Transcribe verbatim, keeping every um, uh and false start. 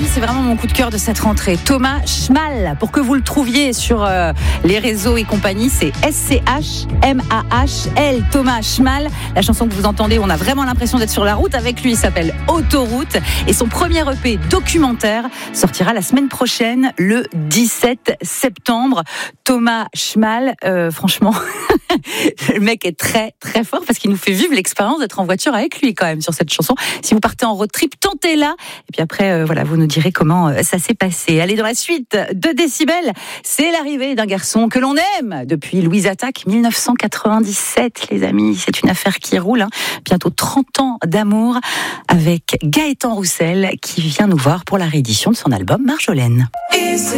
c'est vraiment mon coup de cœur de cette rentrée. Thomas Schmal, pour que vous le trouviez sur euh, les réseaux et compagnie, c'est S C H M A H L, Thomas Schmal. La chanson que vous entendez, on a vraiment l'impression d'être sur la route avec lui, il s'appelle Autoroute. Et son premier E P documentaire sortira la semaine prochaine, le dix-sept septembre. Thomas Schmal, euh, franchement, le mec est très très fort parce qu'il nous fait vivre l'expérience d'être en voiture avec lui quand même sur cette chanson. Si vous partez en road trip, tentez-la. Et puis après, euh, voilà, vous nous direz comment euh, ça s'est passé. Allez, dans la suite de Décibel, c'est l'arrivée d'un garçon que l'on aime depuis Louise Attaque, dix-neuf cent quatre-vingt-dix-sept, les amis. C'est une affaire qui roule. Hein. Bientôt trente ans d'amour avec Gaëtan Roussel qui vient nous voir pour la réédition de son album Marjolaine.